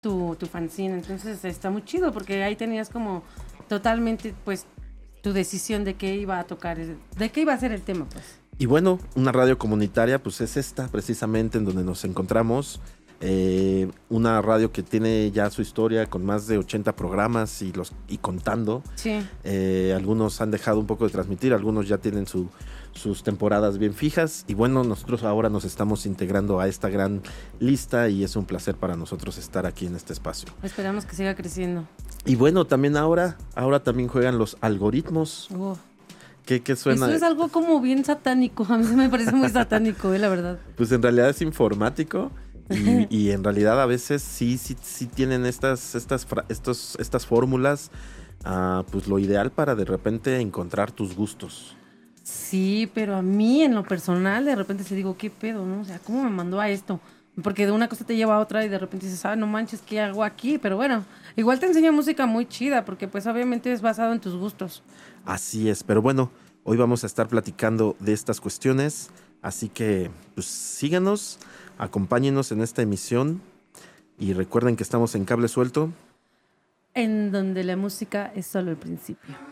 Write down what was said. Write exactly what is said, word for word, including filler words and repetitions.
tu, tu fanzine. Entonces está muy chido porque ahí tenías como totalmente pues tu decisión de qué iba a tocar, de qué iba a ser el tema pues. Y bueno, una radio comunitaria pues es esta precisamente en donde nos encontramos. Eh, una radio que tiene ya su historia con más de ochenta programas y, los, y contando. Sí. Eh, algunos han dejado un poco de transmitir, algunos ya tienen su, sus temporadas bien fijas. Y bueno, nosotros ahora nos estamos integrando a esta gran lista y es un placer para nosotros estar aquí en este espacio. Esperamos que siga creciendo. Y bueno, también ahora, ahora también juegan los algoritmos. Uh. ¿Qué, qué suena? Eso es algo como bien satánico. A mí se me parece muy satánico, eh, la verdad. Pues en realidad es informático. Y, y en realidad a veces sí, sí, sí tienen estas, estas, estos, estas fórmulas, uh, pues lo ideal para de repente encontrar tus gustos. Sí, pero a mí en lo personal de repente se digo, ¿qué pedo, no? O sea, ¿cómo me mandó a esto? Porque de una cosa te lleva a otra y de repente dices, ah, no manches, ¿qué hago aquí? Pero bueno, igual te enseña música muy chida porque pues obviamente es basado en tus gustos. Así es, pero bueno, hoy vamos a estar platicando de estas cuestiones, así que pues síganos. Acompáñenos en esta emisión y recuerden que estamos en Cable Suelto, en donde la música es solo el principio.